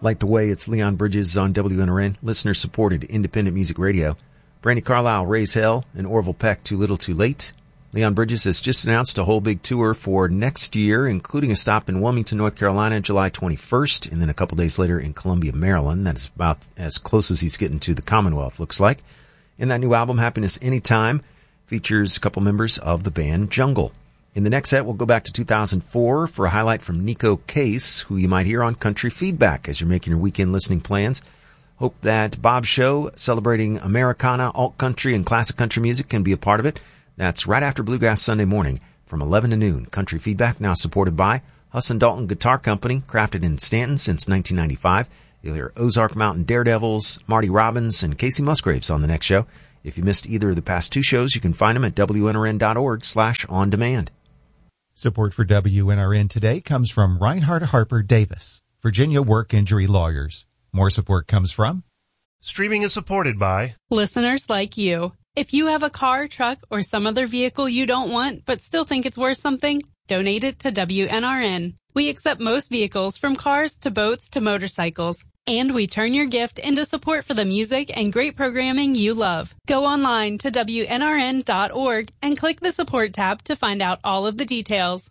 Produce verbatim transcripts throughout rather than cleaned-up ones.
Light the Way, it's Leon Bridges on W N R N, listener-supported independent music radio. Brandy Carlisle, Raise Hell, and Orville Peck, Too Little Too Late. Leon Bridges has just announced a whole big tour for next year, including a stop in Wilmington, North Carolina, July twenty-first, and then a couple days later in Columbia, Maryland. That's about as close as he's getting to the Commonwealth, looks like. And that new album, Happiness Anytime, features a couple members of the band Jungle. In the next set, we'll go back to two thousand four for a highlight from Nico Case, who you might hear on Country Feedback as you're making your weekend listening plans. Hope that Bob's show, celebrating Americana, alt country, and classic country music, can be a part of it. That's right after Bluegrass Sunday morning from eleven to noon. Country Feedback, now supported by Husson Dalton Guitar Company, crafted in Stanton since nineteen ninety-five. You'll hear Ozark Mountain Daredevils, Marty Robbins, and Casey Musgraves on the next show. If you missed either of the past two shows, you can find them at W N R N dot org slash on demand. Support for W N R N today comes from Reinhardt Harper Davis, Virginia Work Injury Lawyers. More support comes from Streaming is supported by listeners like you. If you have a car, truck, or some other vehicle you don't want but still think it's worth something, donate it to W N R N. We accept most vehicles, from cars to boats to motorcycles. And we turn your gift into support for the music and great programming you love. Go online to W N R N dot org and click the support tab to find out all of the details.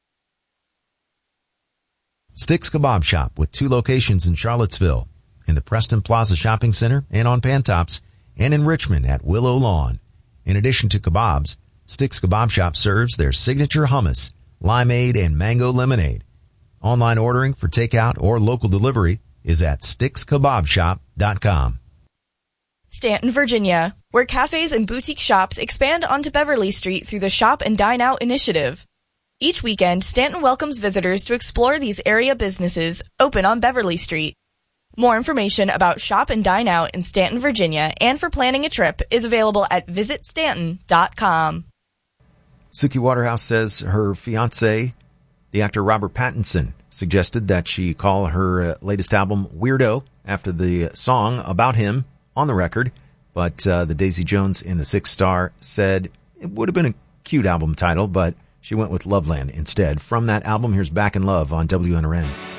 Sticks Kebab Shop with two locations in Charlottesville, in the Preston Plaza Shopping Center and on Pantops, and in Richmond at Willow Lawn. In addition to kebabs, Sticks Kebab Shop serves their signature hummus, limeade, and mango lemonade. Online ordering for takeout or local delivery is at sticks kebab shop dot com. Stanton, Virginia, where cafes and boutique shops expand onto Beverly Street through the Shop and Dine Out initiative. Each weekend, Stanton welcomes visitors to explore these area businesses open on Beverly Street. More information about Shop and Dine Out in Stanton, Virginia, and for planning a trip is available at visit stanton dot com. Suki Waterhouse says her fiancé, the actor Robert Pattinson, suggested that she call her uh, latest album Weirdo after the song about him on the record, but uh, the Daisy Jones and the Six Star said it would have been a cute album title, but she went with Loveland instead. From that album, here's Back in Love on W N R N.